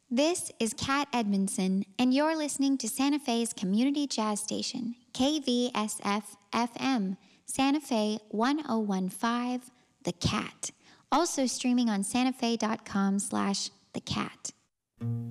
This is Kat Edmondson, and you're listening to Santa Fe's community jazz station, KVSF-FM, Santa Fe 1015, The Cat. Also streaming on santafe.com/thecat.